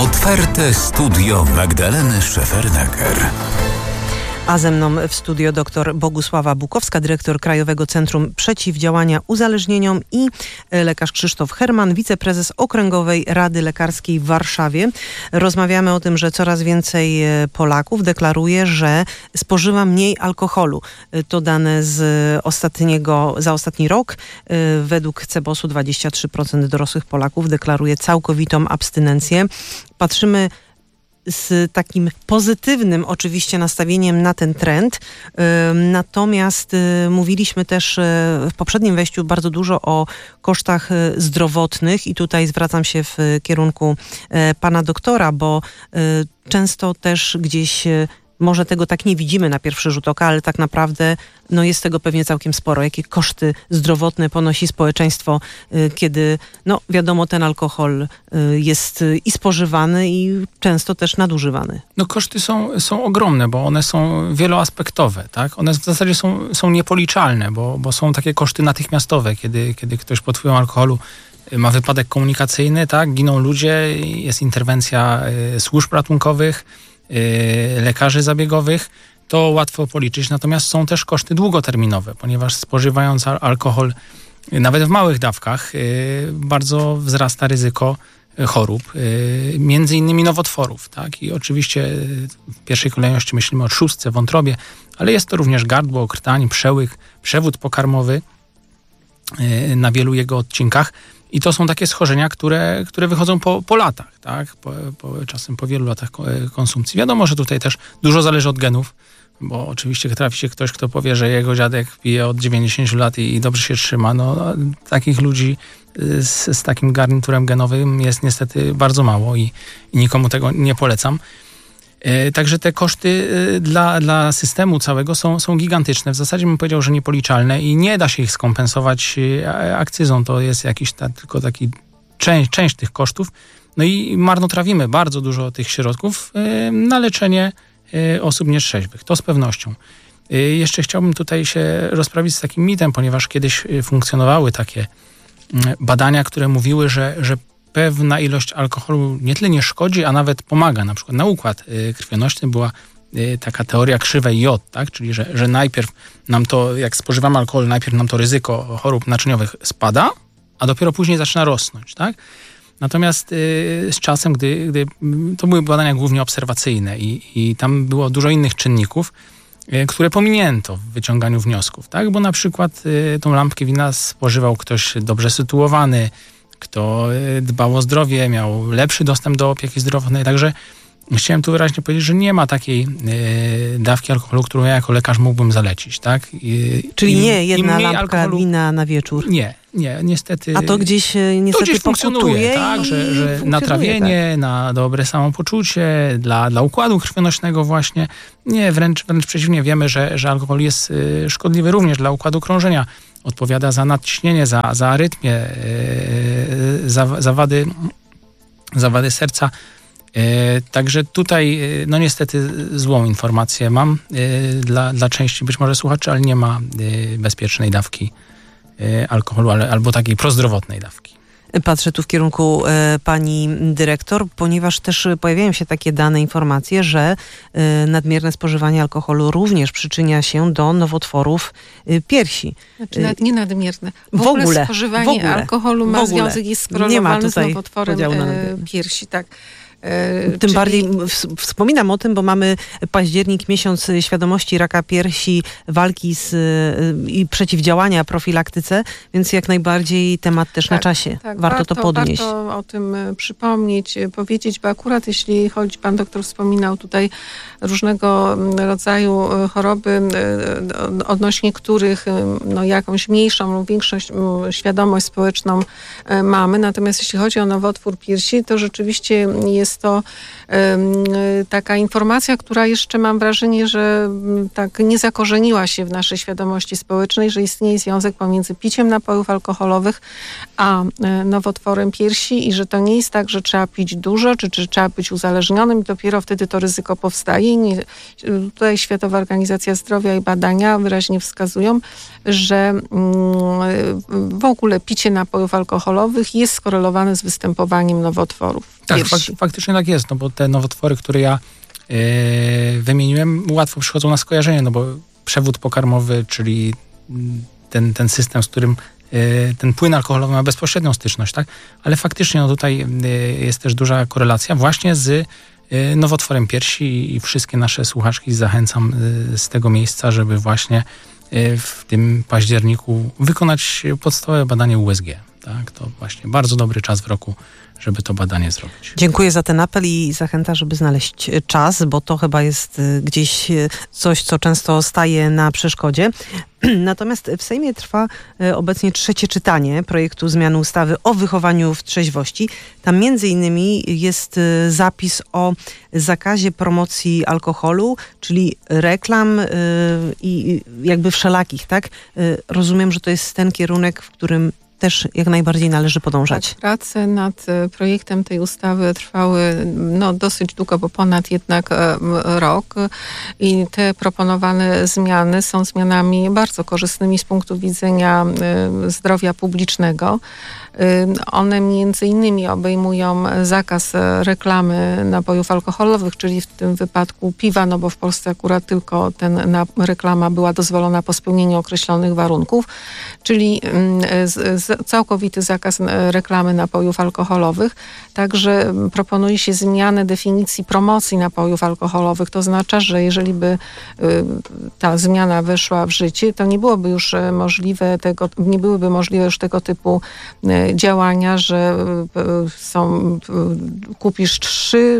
Otwarte studio Magdaleny Szefernaker. A ze mną w studio dr Bogusława Bukowska, dyrektor Krajowego Centrum Przeciwdziałania Uzależnieniom i lekarz Krzysztof Herman, wiceprezes Okręgowej Rady Lekarskiej w Warszawie. Rozmawiamy o tym, że coraz więcej Polaków deklaruje, że spożywa mniej alkoholu. To dane za ostatni rok. Według CBOS-u 23% dorosłych Polaków deklaruje całkowitą abstynencję. Patrzymy z takim pozytywnym oczywiście nastawieniem na ten trend. Natomiast mówiliśmy też w poprzednim wejściu bardzo dużo o kosztach zdrowotnych i tutaj zwracam się w kierunku pana doktora, bo często też gdzieś może tego tak nie widzimy na pierwszy rzut oka, ale tak naprawdę jest tego pewnie całkiem sporo. Jakie koszty zdrowotne ponosi społeczeństwo, kiedy wiadomo, ten alkohol jest i spożywany i często też nadużywany. Koszty są ogromne, bo one są wieloaspektowe, tak? One w zasadzie są niepoliczalne, bo są takie koszty natychmiastowe, kiedy ktoś pod wpływem alkoholu ma wypadek komunikacyjny, tak? Giną ludzie, jest interwencja służb ratunkowych, lekarzy zabiegowych, to łatwo policzyć. Natomiast są też koszty długoterminowe, ponieważ spożywając alkohol nawet w małych dawkach bardzo wzrasta ryzyko chorób, między innymi nowotworów. Tak? I oczywiście w pierwszej kolejności myślimy o trzustce, wątrobie, ale jest to również gardło, krtań, przełyk, przewód pokarmowy na wielu jego odcinkach. I to są takie schorzenia, które wychodzą po latach, tak? Czasem po wielu latach konsumpcji. Wiadomo, że tutaj też dużo zależy od genów, bo oczywiście trafi się ktoś, kto powie, że jego dziadek pije od 90 lat i dobrze się trzyma. Takich ludzi z takim garniturem genowym jest niestety bardzo mało i nikomu tego nie polecam. Także te koszty dla systemu całego są gigantyczne. W zasadzie bym powiedział, że niepoliczalne i nie da się ich skompensować akcyzą. To jest tylko taki część tych kosztów. I marnotrawimy bardzo dużo tych środków na leczenie osób nieszczęśliwych. To z pewnością. Jeszcze chciałbym tutaj się rozprawić z takim mitem, ponieważ kiedyś funkcjonowały takie badania, które mówiły, że pewna ilość alkoholu nie tyle nie szkodzi, a nawet pomaga. Na przykład na układ krwionośny była taka teoria krzywej J, tak? Czyli że najpierw nam to, jak spożywamy alkohol, najpierw nam to ryzyko chorób naczyniowych spada, a dopiero później zaczyna rosnąć, tak? Natomiast z czasem, gdy to były badania głównie obserwacyjne i tam było dużo innych czynników, które pominięto w wyciąganiu wniosków, tak? Bo na przykład tą lampkę wina spożywał ktoś dobrze sytuowany, kto dbał o zdrowie, miał lepszy dostęp do opieki zdrowotnej. Także chciałem tu wyraźnie powiedzieć, że nie ma takiej dawki alkoholu, którą ja jako lekarz mógłbym zalecić. Tak? Czyli nie jedna lampka wina na wieczór? Nie, niestety. A to gdzieś niestety to gdzieś funkcjonuje, tak, że na trawienie, tak, na dobre samopoczucie, dla układu krwionośnego właśnie. Nie, wręcz przeciwnie, wiemy, że alkohol jest szkodliwy również dla układu krążenia. Odpowiada za nadciśnienie, za arytmię, zawady serca. Także tutaj niestety złą informację mam dla części być może słuchaczy, ale nie ma bezpiecznej dawki alkoholu albo takiej prozdrowotnej dawki. Patrzę tu w kierunku pani dyrektor, ponieważ też pojawiają się takie dane, informacje, że nadmierne spożywanie alkoholu również przyczynia się do nowotworów piersi. Znaczy nie nadmierne. W ogóle spożywanie alkoholu ma związek, jest skorelowany z nowotworem piersi. Tak. Tym bardziej wspominam o tym, bo mamy październik, miesiąc świadomości raka piersi, walki i przeciwdziałania profilaktyce, więc jak najbardziej temat też na czasie. Tak, warto to podnieść. Warto o tym przypomnieć, powiedzieć, bo akurat jeśli chodzi, pan doktor wspominał tutaj różnego rodzaju choroby, odnośnie których jakąś mniejszą lub większą świadomość społeczną mamy. Natomiast jeśli chodzi o nowotwór piersi, to rzeczywiście jest to taka informacja, która jeszcze mam wrażenie, że tak nie zakorzeniła się w naszej świadomości społecznej, że istnieje związek pomiędzy piciem napojów alkoholowych a nowotworem piersi i że to nie jest tak, że trzeba pić dużo, czy trzeba być uzależnionym i dopiero wtedy to ryzyko powstaje. Tutaj Światowa Organizacja Zdrowia i badania wyraźnie wskazują, że w ogóle picie napojów alkoholowych jest skorelowane z występowaniem nowotworów. Tak, piersi. faktycznie tak jest, no bo te nowotwory, które ja wymieniłem, łatwo przychodzą na skojarzenie, no bo przewód pokarmowy, czyli ten system, z którym ten płyn alkoholowy ma bezpośrednią styczność, tak? Ale faktycznie no tutaj jest też duża korelacja właśnie z nowotworem piersi i wszystkie nasze słuchaczki zachęcam z tego miejsca, żeby właśnie w tym październiku wykonać podstawowe badanie USG. Tak? To właśnie bardzo dobry czas w roku, żeby to badanie zrobić. Dziękuję za ten apel i zachęta, żeby znaleźć czas, bo to chyba jest gdzieś coś, co często staje na przeszkodzie. Natomiast w Sejmie trwa obecnie 3. czytanie projektu zmiany ustawy o wychowaniu w trzeźwości. Tam między innymi jest zapis o zakazie promocji alkoholu, czyli reklam i jakby wszelakich, tak? Rozumiem, że to jest ten kierunek, w którym też jak najbardziej należy podążać. Tak, prace nad projektem tej ustawy trwały dosyć długo, bo ponad jednak rok i te proponowane zmiany są zmianami bardzo korzystnymi z punktu widzenia zdrowia publicznego. One między innymi obejmują zakaz reklamy napojów alkoholowych, czyli w tym wypadku piwa, no bo w Polsce akurat tylko reklama była dozwolona po spełnieniu określonych warunków, czyli całkowity zakaz reklamy napojów alkoholowych. Także proponuje się zmianę definicji promocji napojów alkoholowych. To oznacza, że jeżeli by ta zmiana weszła w życie, to nie byłyby możliwe już tego typu działania, że kupisz 3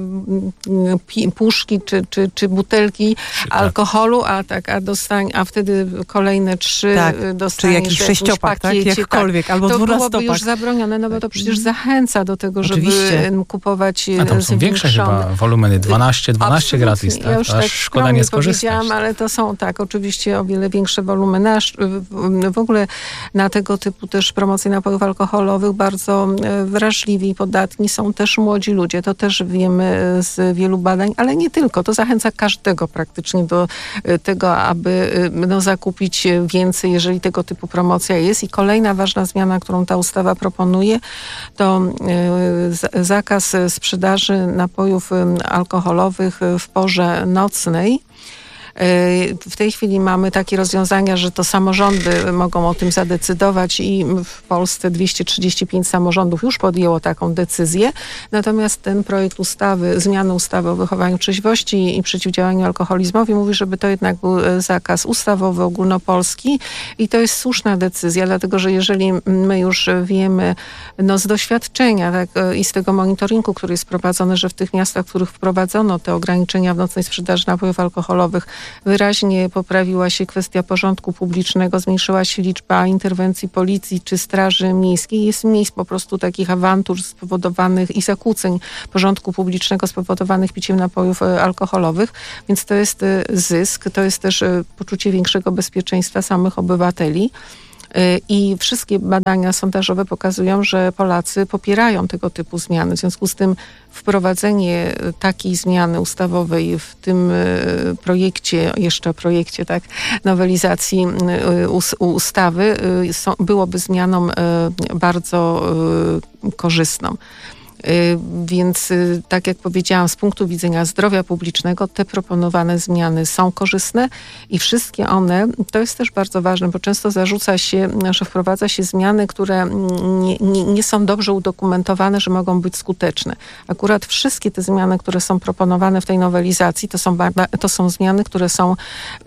puszki czy butelki alkoholu, a wtedy kolejne 3 dostaniesz. Czy jakiś 6-pak, tak? Jakkolwiek, albo 12-pak. To byłoby już zabronione, no bo to przecież zachęca do tego, żeby kupować a tam są większe chyba wolumeny, 12 gratis, tak? Ja już tak szkoda nie skorzystać. Ale to są oczywiście o wiele większe wolumeny. W ogóle na tego typu też promocje napojów alkoholowych bardzo wrażliwi i podatni są też młodzi ludzie. To też wiemy z wielu badań, ale nie tylko. To zachęca każdego praktycznie do tego, aby zakupić więcej, jeżeli tego typu promocja jest. I kolejna ważna zmiana, którą ta ustawa proponuje, to zakaz sprzedaży napojów alkoholowych w porze nocnej. W tej chwili mamy takie rozwiązania, że to samorządy mogą o tym zadecydować i w Polsce 235 samorządów już podjęło taką decyzję. Natomiast ten projekt zmiany ustawy o wychowaniu trzeźwości i przeciwdziałaniu alkoholizmowi mówi, żeby to jednak był zakaz ustawowy, ogólnopolski i to jest słuszna decyzja, dlatego że jeżeli my już wiemy z doświadczenia i z tego monitoringu, który jest prowadzony, że w tych miastach, w których wprowadzono te ograniczenia w nocnej sprzedaży napojów alkoholowych, wyraźnie poprawiła się kwestia porządku publicznego, zmniejszyła się liczba interwencji policji czy straży miejskiej. Jest mniej po prostu takich awantur spowodowanych i zakłóceń porządku publicznego spowodowanych piciem napojów alkoholowych, więc to jest zysk, to jest też poczucie większego bezpieczeństwa samych obywateli. I wszystkie badania sondażowe pokazują, że Polacy popierają tego typu zmiany. W związku z tym wprowadzenie takiej zmiany ustawowej w tym projekcie nowelizacji ustawy byłoby zmianą bardzo korzystną. Więc tak jak powiedziałam, z punktu widzenia zdrowia publicznego te proponowane zmiany są korzystne i wszystkie one, to jest też bardzo ważne, bo często zarzuca się, że wprowadza się zmiany, które nie są dobrze udokumentowane, że mogą być skuteczne. Akurat wszystkie te zmiany, które są proponowane w tej nowelizacji, to są zmiany, które są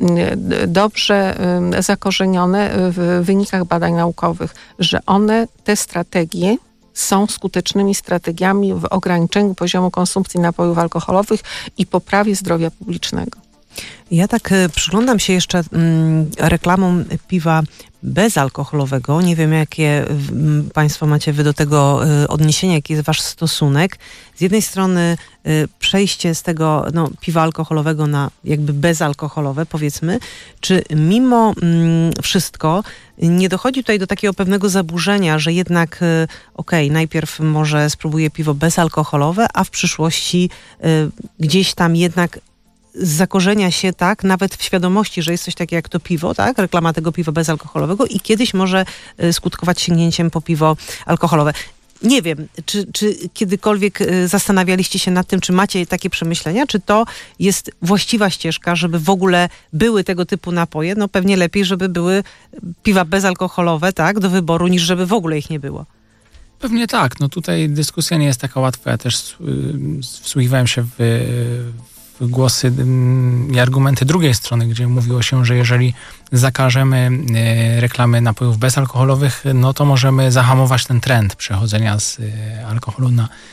dobrze zakorzenione w wynikach badań naukowych, że te strategie są skutecznymi strategiami w ograniczeniu poziomu konsumpcji napojów alkoholowych i poprawie zdrowia publicznego. Ja tak przyglądam się jeszcze reklamom piwa bezalkoholowego. Nie wiem, jakie Państwo macie wy do tego odniesienia, jaki jest wasz stosunek. Z jednej strony przejście z tego piwa alkoholowego na jakby bezalkoholowe, powiedzmy. Czy mimo wszystko nie dochodzi tutaj do takiego pewnego zaburzenia, że jednak najpierw może spróbuję piwo bezalkoholowe, a w przyszłości gdzieś tam jednak zakorzenia się nawet w świadomości, że jest coś takiego jak to piwo, tak? Reklama tego piwa bezalkoholowego i kiedyś może skutkować sięgnięciem po piwo alkoholowe. Nie wiem, czy kiedykolwiek zastanawialiście się nad tym, czy macie takie przemyślenia, czy to jest właściwa ścieżka, żeby w ogóle były tego typu napoje? No pewnie lepiej, żeby były piwa bezalkoholowe, tak, do wyboru, niż żeby w ogóle ich nie było. Pewnie tak. No tutaj dyskusja nie jest taka łatwa. Ja też wsłuchiwałem się w głosy i argumenty drugiej strony, gdzie mówiło się, że jeżeli zakażemy reklamy napojów bezalkoholowych, no to możemy zahamować ten trend przechodzenia z alkoholu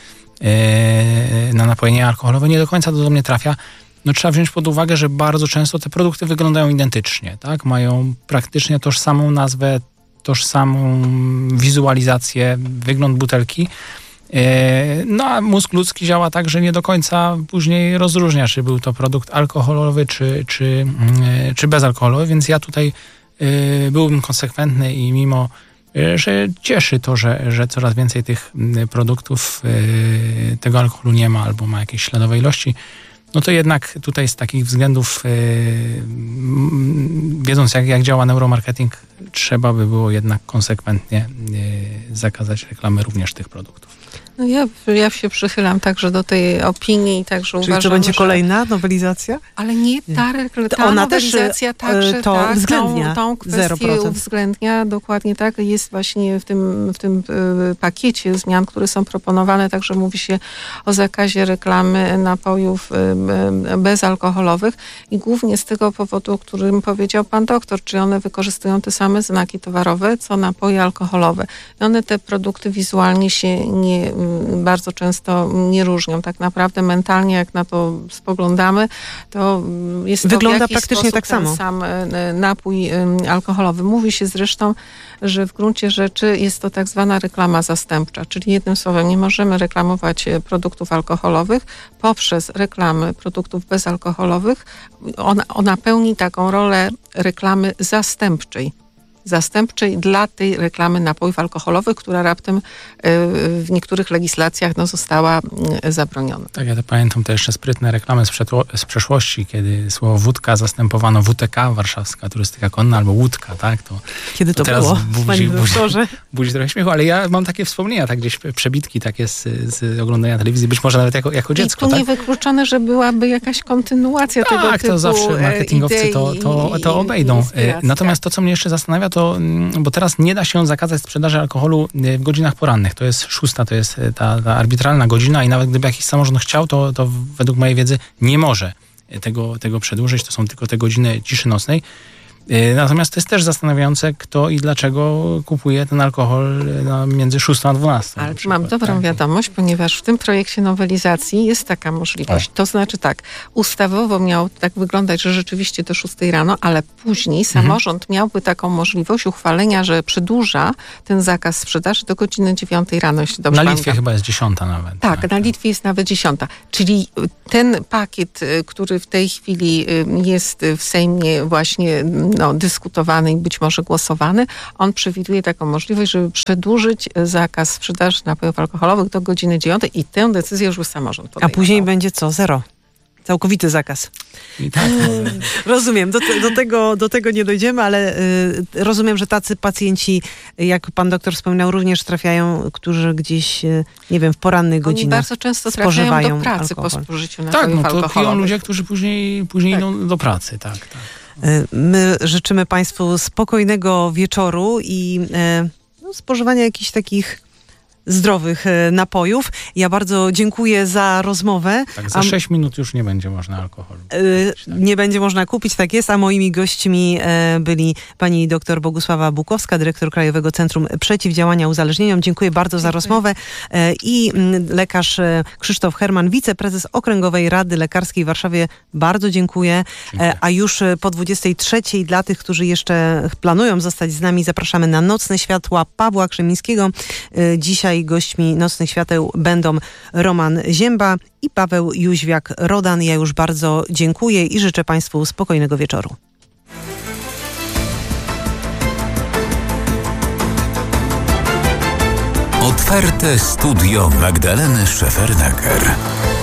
na napoje niealkoholowe. Nie do końca to do mnie trafia. No trzeba wziąć pod uwagę, że bardzo często te produkty wyglądają identycznie, tak? Mają praktycznie tożsamą nazwę, tożsamą wizualizację, wygląd butelki. No a mózg ludzki działa tak, że nie do końca później rozróżnia, czy był to produkt alkoholowy, czy bezalkoholowy, więc ja tutaj byłbym konsekwentny i mimo, że cieszy to, że coraz więcej tych produktów tego alkoholu nie ma albo ma jakieś śladowe ilości, no to jednak tutaj z takich względów, wiedząc jak działa neuromarketing, trzeba by było jednak konsekwentnie zakazać reklamy również tych produktów. No ja się przychylam także do tej opinii, także Czyli uważam, to będzie kolejna nowelizacja? Ale nie ta ona nowelizacja też także to tak, uwzględnia tą kwestię 0%. uwzględnia, dokładnie tak. Jest właśnie w tym pakiecie zmian, które są proponowane, także mówi się o zakazie reklamy napojów bezalkoholowych i głównie z tego powodu, o którym powiedział pan doktor, czyli one wykorzystują te same znaki towarowe, co napoje alkoholowe. I one te produkty wizualnie się bardzo często nie różnią. Tak naprawdę mentalnie, jak na to spoglądamy, to jest to wygląda w jakiś praktycznie tak ten samo. sam napój alkoholowy. Mówi się zresztą, że w gruncie rzeczy jest to tak zwana reklama zastępcza, czyli jednym słowem nie możemy reklamować produktów alkoholowych poprzez reklamy produktów bezalkoholowych. Ona pełni taką rolę reklamy zastępczej dla tej reklamy napojów alkoholowych, która raptem w niektórych legislacjach została zabroniona. Tak, ja to pamiętam te jeszcze sprytne reklamy z przeszłości, kiedy słowo wódka zastępowano WTK, warszawska turystyka konna, albo łódka, tak? Kiedy to teraz było, panie doktorze? Budzi trochę śmiechu, ale ja mam takie wspomnienia, tak gdzieś przebitki takie z oglądania telewizji, być może nawet jako dziecko. I tu tak? niewykluczone, że byłaby jakaś kontynuacja tego typu. Tak, to zawsze marketingowcy to obejdą. Natomiast to, co mnie jeszcze zastanawia, to, bo teraz nie da się zakazać sprzedaży alkoholu w godzinach porannych. To jest 6, to jest ta arbitralna godzina i nawet gdyby jakiś samorząd chciał, to według mojej wiedzy nie może tego przedłużyć. To są tylko te godziny ciszy nocnej. Natomiast to jest też zastanawiające, kto i dlaczego kupuje ten alkohol między 6 a 12. Ale mam dobrą wiadomość, ponieważ w tym projekcie nowelizacji jest taka możliwość. To znaczy tak, ustawowo miało tak wyglądać, że rzeczywiście do 6 rano, ale później samorząd miałby taką możliwość uchwalenia, że przedłuża ten zakaz sprzedaży do godziny 9 rano, jeśli dobrze Na pamiętam. Litwie chyba jest 10 nawet. Tak, na Litwie jest nawet 10. Czyli ten pakiet, który w tej chwili jest w Sejmie właśnie dyskutowany i być może głosowany, on przewiduje taką możliwość, żeby przedłużyć zakaz sprzedaży napojów alkoholowych do godziny 9 i tę decyzję już by samorząd podejmował. A później będzie co? 0. Całkowity zakaz. I tak, Rozumiem, do tego nie dojdziemy, ale rozumiem, że tacy pacjenci, jak pan doktor wspominał, również trafiają, którzy gdzieś, nie wiem, w porannych godzinach Oni bardzo często trafiają do pracy alkohol. po spożyciu napojów tak, alkoholowych. to piją ludzie, którzy później idą do pracy, tak. My życzymy państwu spokojnego wieczoru i spożywania jakichś takich zdrowych napojów. Ja bardzo dziękuję za rozmowę. Tak, za 6 minut już nie będzie można alkoholu. Nie będzie można kupić, tak jest, a moimi gośćmi byli pani dr Bogusława Bukowska, dyrektor Krajowego Centrum Przeciwdziałania Uzależnieniom. Dziękuję bardzo za rozmowę. I lekarz Krzysztof Herman, wiceprezes Okręgowej Rady Lekarskiej w Warszawie. Bardzo dziękuję. A już po 23:00 dla tych, którzy jeszcze planują zostać z nami, zapraszamy na Nocne Światła Pawła Krzemińskiego. Dzisiaj gośćmi Nocnych Świateł będą Roman Zięba i Paweł Jóźwiak-Rodan. Ja już bardzo dziękuję i życzę państwu spokojnego wieczoru. Otwarte studio Magdaleny Szefernaker.